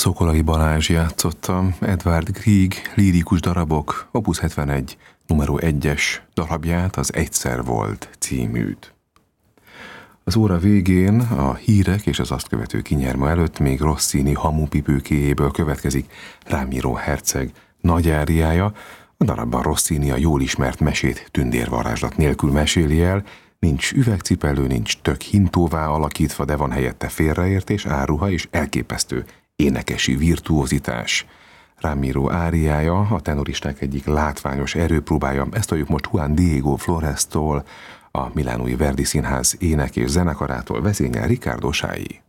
Szokolai Balázs játszotta Edvard Grieg lírikus darabok Opus 71 numero 1-es darabját, az Egyszer volt címűt. Az óra végén a hírek és az azt követő kinyerma előtt még Rossini hamupipőkéjéből következik Ramiro herceg nagy áriája. A darabban Rossini a jól ismert mesét tündérvarázslat nélkül meséli el, nincs üvegcipelő, nincs tök hintóvá alakítva, de van helyette félreértés, áruha és elképesztő énekesi virtuózitás. Ramiro áriája a tenoristák egyik látványos erőpróbája, ezt halljuk most Juan Diego Flores-tól, a milánói Verdi Színház ének és zenekarától, vezényel Riccardo Scai.